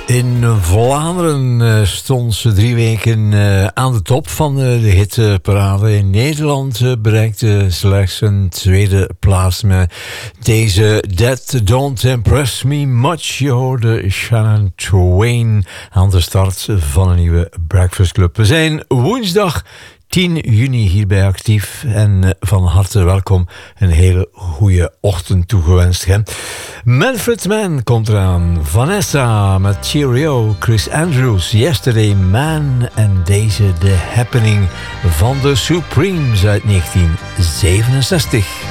In Vlaanderen stond ze 3 weken aan de top van de hitparade. In Nederland bereikte slechts een tweede plaats met deze That Don't Impress Me Much. Je hoorde Shannon Twain aan de start van een nieuwe Breakfast Club. We zijn woensdag 10 juni hierbij actief en van harte welkom. Een hele goede ochtend toegewenst. Hè? Manfred Mann komt eraan. Vanessa met Cheerio. Chris Andrews, Yesterday Man. En deze The Happening van de Supremes uit 1967.